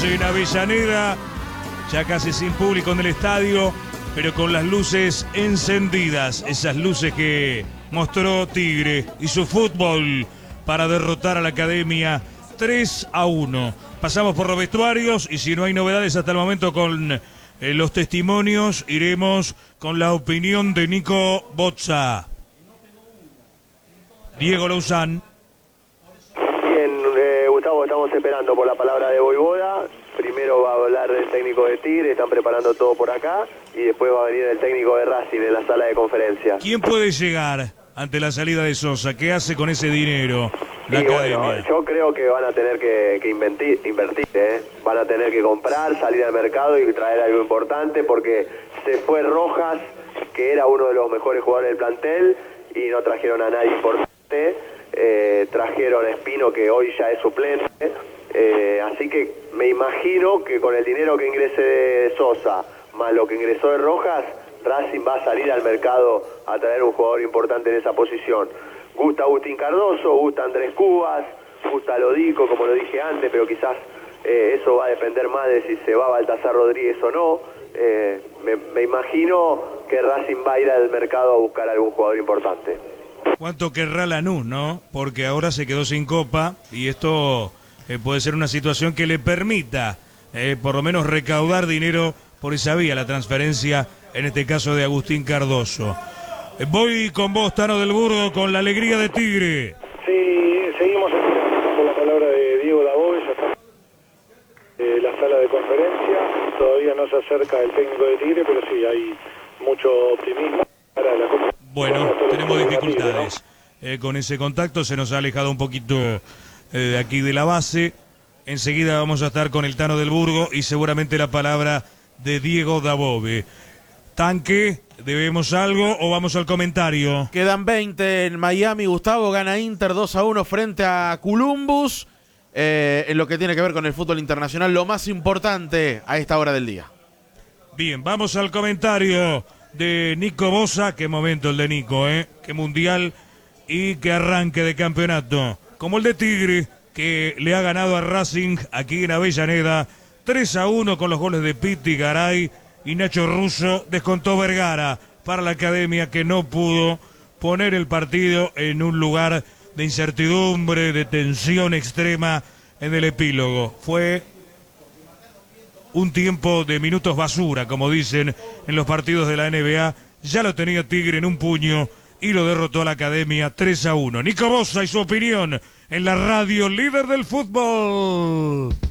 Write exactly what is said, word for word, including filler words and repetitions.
Estamos en Avellaneda, ya casi sin público en el estadio, pero con las luces encendidas, esas luces que mostró Tigre y su fútbol para derrotar a la Academia tres a uno. Pasamos por los vestuarios y si no hay novedades hasta el momento con eh, los testimonios, iremos con la opinión de Nico Bozza. Diego Lozán. Bien, eh, Gustavo, estamos esperando por la palabra de Voivoda. Primero va a hablar el técnico de Tigre, están preparando todo por acá, y después va a venir el técnico de Racing en la sala de conferencia. ¿Quién puede llegar ante la salida de Sosa? ¿Qué hace con ese dinero la y Academia? Bueno, yo creo que van a tener que, que invertir, invertir ¿eh? Van a tener que comprar, salir al mercado y traer algo importante, porque se fue Rojas, que era uno de los mejores jugadores del plantel, y no trajeron a nadie importante. Eh, trajeron a Espino, que hoy ya es suplente. Eh, así que me imagino que con el dinero que ingrese de Sosa, más lo que ingresó de Rojas, Racing va a salir al mercado a traer un jugador importante en esa posición. Gusta Agustín Cardoso, gusta Andrés Cubas, gusta Lodico, como lo dije antes, pero quizás eh, eso va a depender más de si se va Baltasar Rodríguez o no. Eh, me, me imagino que Racing va a ir al mercado a buscar algún jugador importante. ¿Cuánto querrá Lanús, no? Porque ahora se quedó sin copa y esto eh, puede ser una situación que le permita eh, por lo menos recaudar dinero por esa vía, la transferencia, en este caso de Agustín Cardoso. Eh, voy con vos, Tano del Burgo, con la alegría de Tigre. Sí, seguimos por la palabra de Diego Dabove, ya está en la sala de conferencia, todavía no se acerca el técnico de Tigre, pero sí, hay mucho optimismo para la Copa. Bueno, tenemos dificultades eh, con ese contacto, se nos ha alejado un poquito eh, de aquí de la base. Enseguida vamos a estar con el Tano del Burgo y seguramente la palabra de Diego Dabove. Tanque, ¿debemos algo o vamos al comentario? Quedan veinte en Miami, Gustavo, gana Inter dos a uno frente a Columbus, eh, en lo que tiene que ver con el fútbol internacional, lo más importante a esta hora del día. Bien, vamos al comentario de Nico Bozza. Qué momento el de Nico, ¿eh? Qué mundial y qué arranque de campeonato. Como el de Tigre, que le ha ganado a Racing aquí en Avellaneda tres a uno con los goles de Pitti, Garay y Nacho Russo. Descontó Vergara para la Academia, que no pudo poner el partido en un lugar de incertidumbre, de tensión extrema en el epílogo. Fue un tiempo de minutos basura, como dicen en los partidos de la N B A. Ya lo tenía Tigre en un puño y lo derrotó a la Academia tres a uno. Nico Bozza y su opinión en la radio líder del fútbol.